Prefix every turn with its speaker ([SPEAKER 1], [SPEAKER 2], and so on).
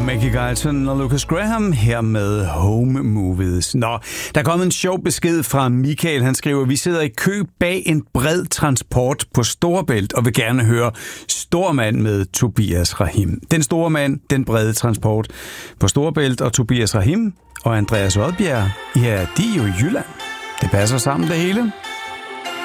[SPEAKER 1] Maggie Guyton og Lucas Graham her med Home Movies. Nå, der er kommet en sjov besked fra Michael. Han skriver, vi sidder i kø bag en bred transport på Storebælt og vil gerne høre Stormand med Tobias Rahim. Den store mand, den brede transport på Storebælt og Tobias Rahim og Andreas Odbjerg. Ja, de er jo i Jylland. Det passer sammen det hele.